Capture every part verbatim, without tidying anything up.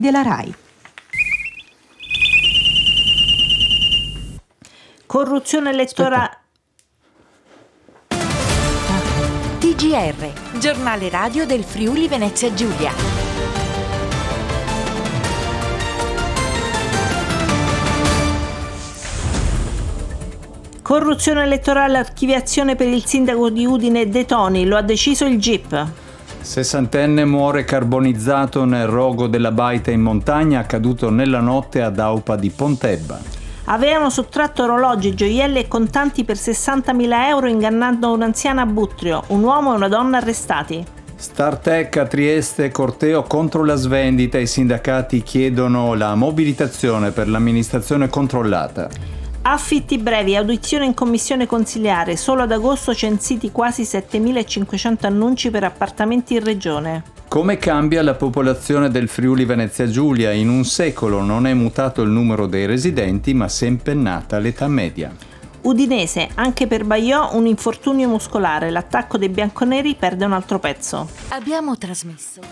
della RAI. Corruzione elettorale. T G R, giornale radio del Friuli Venezia Giulia. Corruzione elettorale, archiviazione per il sindaco di Udine De Toni, lo ha deciso il G I P. Sessantenne muore carbonizzato nel rogo della baita in montagna, accaduto nella notte ad Aupa di Pontebba. Avevano sottratto orologi, gioielli e contanti per sessantamila euro ingannando un'anziana a Buttrio, un uomo e una donna arrestati. Startech a Trieste, corteo contro la svendita, i sindacati chiedono la mobilitazione per l'amministrazione controllata. Affitti brevi, audizione in commissione consiliare, solo ad agosto censiti quasi settemilacinquecento annunci per appartamenti in regione. Come cambia la popolazione del Friuli Venezia Giulia? In un secolo non è mutato il numero dei residenti, ma si è impennata l'età media. Udinese, anche per Baiò un infortunio muscolare, l'attacco dei bianconeri perde un altro pezzo. Abbiamo trasmesso.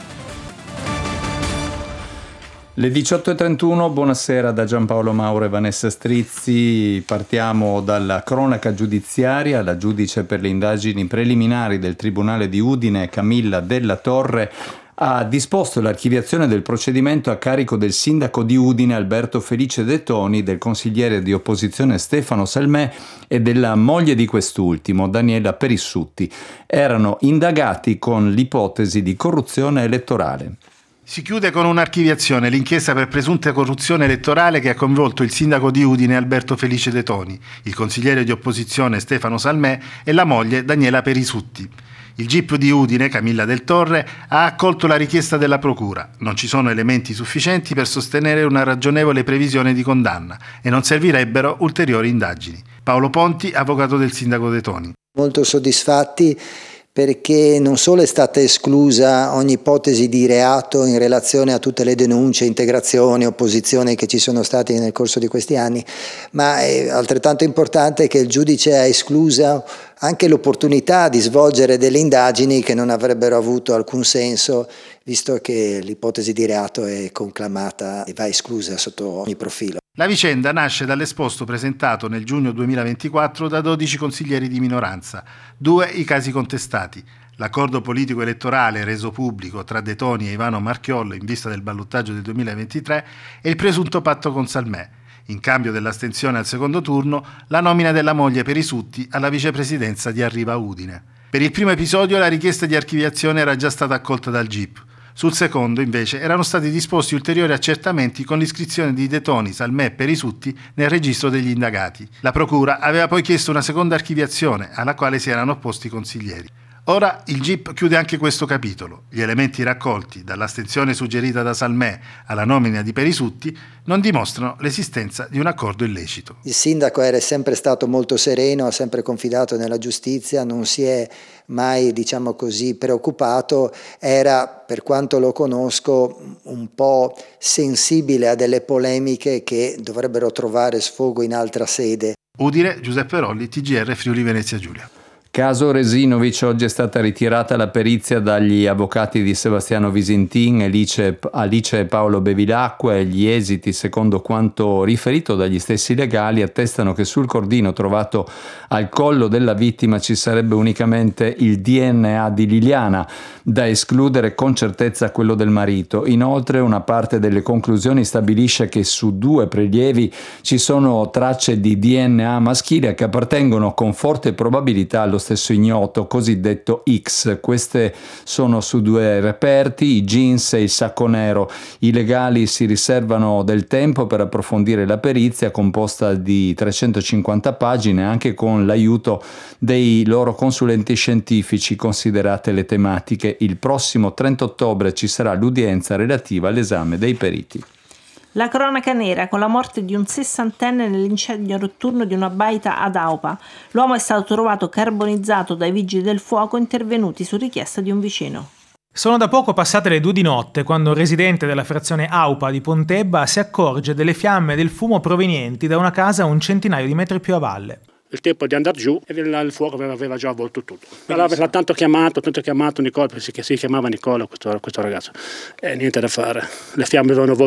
Le diciotto e trentuno, buonasera da Giampaolo Mauro e Vanessa Strizzi. Partiamo dalla cronaca giudiziaria. La giudice per le indagini preliminari del Tribunale di Udine, Camilla Della Torre, ha disposto l'archiviazione del procedimento a carico del sindaco di Udine Alberto Felice De Toni, del consigliere di opposizione Stefano Salmè e della moglie di quest'ultimo, Daniela Perissutti. Erano indagati con l'ipotesi di corruzione elettorale. Si chiude con un'archiviazione l'inchiesta per presunta corruzione elettorale che ha coinvolto il sindaco di Udine Alberto Felice De Toni, il consigliere di opposizione Stefano Salmè e la moglie Daniela Perisutti. Il G I P di Udine, Camilla Del Torre, ha accolto la richiesta della procura. Non ci sono elementi sufficienti per sostenere una ragionevole previsione di condanna e non servirebbero ulteriori indagini. Paolo Ponti, avvocato del sindaco De Toni. Molto soddisfatti perché non solo è stata esclusa ogni ipotesi di reato in relazione a tutte le denunce, integrazioni, opposizioni che ci sono state nel corso di questi anni, ma è altrettanto importante che il giudice ha esclusa anche l'opportunità di svolgere delle indagini che non avrebbero avuto alcun senso, visto che l'ipotesi di reato è conclamata e va esclusa sotto ogni profilo. La vicenda nasce dall'esposto presentato nel giugno duemilaventiquattro da dodici consiglieri di minoranza, due i casi contestati, l'accordo politico elettorale reso pubblico tra De Toni e Ivano Marchiollo in vista del ballottaggio del duemilaventitré e il presunto patto con Salmè. In cambio dell'astensione al secondo turno, la nomina della moglie Perisutti alla vicepresidenza di Arriva Udine. Per il primo episodio la richiesta di archiviazione era già stata accolta dal G I P. Sul secondo, invece, erano stati disposti ulteriori accertamenti con l'iscrizione di De Toni, Salmè e Perisutti nel registro degli indagati. La procura aveva poi chiesto una seconda archiviazione, alla quale si erano opposti i consiglieri. Ora il G I P chiude anche questo capitolo. Gli elementi raccolti, dall'astensione suggerita da Salmè alla nomina di Perisutti, non dimostrano l'esistenza di un accordo illecito. Il sindaco era sempre stato molto sereno, ha sempre confidato nella giustizia, non si è mai, diciamo così, preoccupato, era, per quanto lo conosco, un po' sensibile a delle polemiche che dovrebbero trovare sfogo in altra sede. Udine, Giuseppe Rolli, T G R Friuli Venezia Giulia. Caso Resinovic, oggi è stata ritirata la perizia dagli avvocati di Sebastiano Visintin, Alice, Alice e Paolo Bevilacqua e gli esiti, secondo quanto riferito dagli stessi legali, attestano che sul cordino trovato al collo della vittima ci sarebbe unicamente il D N A di Liliana, da escludere con certezza quello del marito. Inoltre una parte delle conclusioni stabilisce che su due prelievi ci sono tracce di D N A maschile che appartengono con forte probabilità allo stesso ignoto cosiddetto X. Queste sono su due reperti, i jeans e il sacco nero. I legali si riservano del tempo per approfondire la perizia, composta di trecentocinquanta pagine, anche con l'aiuto dei loro consulenti scientifici, considerate le tematiche. Il prossimo trenta ottobre ci sarà l'udienza relativa all'esame dei periti. La cronaca nera con la morte di un sessantenne nell'incendio notturno di una baita ad Aupa. L'uomo è stato trovato carbonizzato dai vigili del fuoco intervenuti su richiesta di un vicino. Sono da poco passate le due di notte quando un residente della frazione Aupa di Pontebba si accorge delle fiamme e del fumo provenienti da una casa a un centinaio di metri più a valle. Il tempo di andare giù e il fuoco aveva, aveva già avvolto tutto. Allora, l'ha tanto chiamato, tanto chiamato Nicola, perché si chiamava Nicola questo, questo ragazzo. E niente da fare. Le fiamme avevano avvolto